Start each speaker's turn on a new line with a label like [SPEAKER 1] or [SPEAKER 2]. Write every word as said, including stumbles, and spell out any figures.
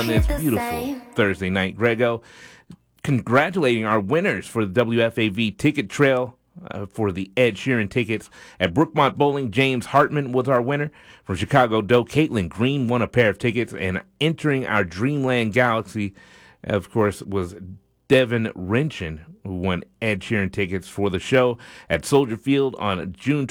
[SPEAKER 1] on this beautiful Thursday night, Grego. Congratulating our winners for the W F A V ticket trail uh, for the Ed Sheeran tickets. At Brookmont Bowling, James Hartman was our winner. From Chicago Doe, Caitlin Green won a pair of tickets. And entering our Dreamland Galaxy, of course, was Devin Rinchin, who won Ed Sheeran tickets for the show at Soldier Field on June